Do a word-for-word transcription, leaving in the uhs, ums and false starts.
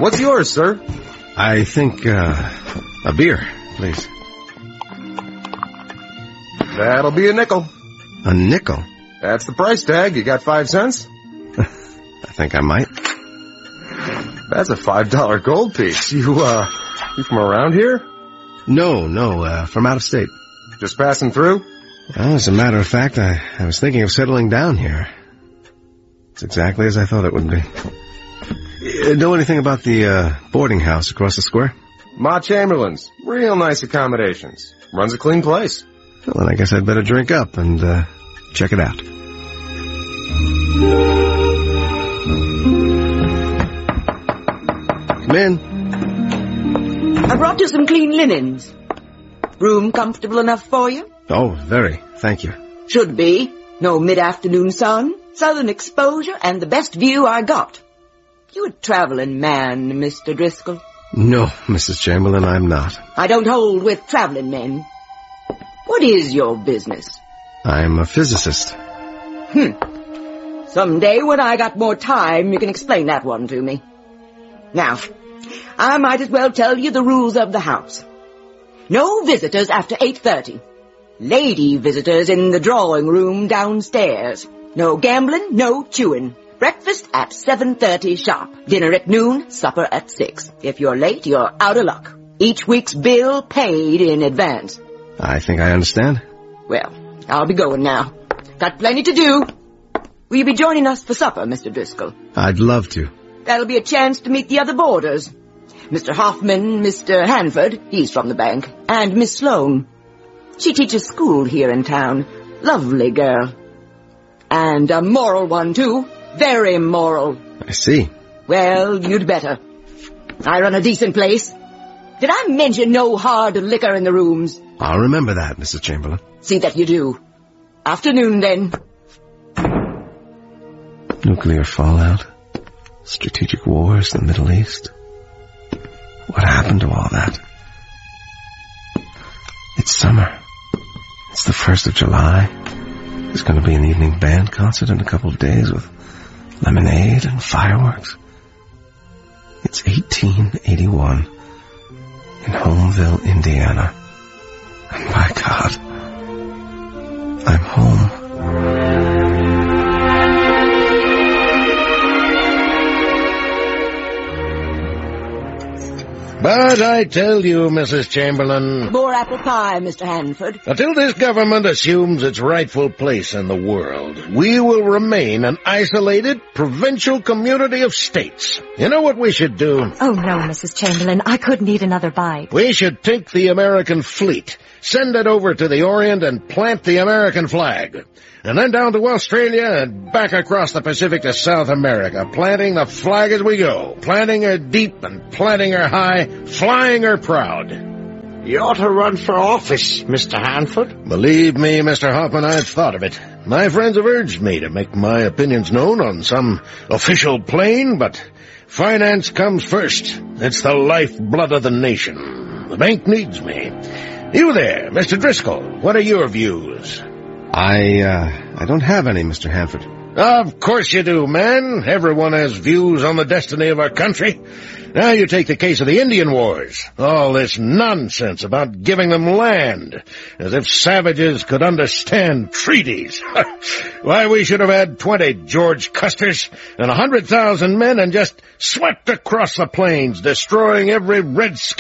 What's yours, sir? I think, uh, a beer, please. That'll be a nickel. A nickel? That's the price tag. You got five cents? I think I might. That's a five dollar gold piece. You, uh, you from around here? No, no, uh, from out of state. Just passing through? Well, as a matter of fact, I, I was thinking of settling down here. It's exactly as I thought it would be. Uh, know anything about the, uh, boarding house across the square? Ma Chamberlain's. Real nice accommodations. Runs a clean place. Well, then I guess I'd better drink up and, uh, check it out. Come in. I brought you some clean linens. Room comfortable enough for you? Oh, very. Thank you. Should be. No mid-afternoon sun, southern exposure, and the best view I got. You a traveling man, Mister Driscoll? No, Missus Chamberlain, I'm not. I don't hold with traveling men. What is your business? I'm a physicist. Hmm. Someday when I got more time, you can explain that one to me. Now, I might as well tell you the rules of the house. No visitors after eight thirty. Lady visitors in the drawing room downstairs. No gambling, no chewing. Breakfast at seven thirty sharp. Dinner at noon, supper at six. If you're late, you're out of luck. Each week's bill paid in advance. I think I understand. Well, I'll be going now. Got plenty to do. Will you be joining us for supper, Mister Driscoll? I'd love to. That'll be a chance to meet the other boarders. Mister Hoffman, Mister Hanford, he's from the bank, and Miss Sloane. She teaches school here in town. Lovely girl. And a moral one, too. Very moral. I see. Well, you'd better. I run a decent place. Did I mention no hard liquor in the rooms? I'll remember that, Missus Chamberlain. See that you do. Afternoon, then. Nuclear fallout. Strategic wars in the Middle East. What happened to all that? It's summer. It's the first of July. There's going to be an evening band concert in a couple of days with lemonade and fireworks. It's eighteen eighty-one in Homeville, Indiana. And by God, I'm home. But I tell you, Missus Chamberlain... More apple pie, Mister Hanford. Until this government assumes its rightful place in the world, we will remain an isolated, provincial community of states. You know what we should do? Oh, no, Missus Chamberlain. I couldn't eat another bite. We should take the American fleet, send it over to the Orient, and plant the American flag. And then down to Australia and back across the Pacific to South America, planting the flag as we go, planting her deep and planting her high, flying her proud. You ought to run for office, Mister Hanford. Believe me, Mister Hoffman, I've thought of it. My friends have urged me to make my opinions known on some official plane, but finance comes first. It's the lifeblood of the nation. The bank needs me. You there, Mister Driscoll, what are your views? I, uh, I don't have any, Mister Hanford. Of course you do, man. Everyone has views on the destiny of our country. Now you take the case of the Indian Wars. All this nonsense about giving them land, as if savages could understand treaties. Why, we should have had twenty George Custers and a hundred thousand men and just swept across the plains, destroying every redskin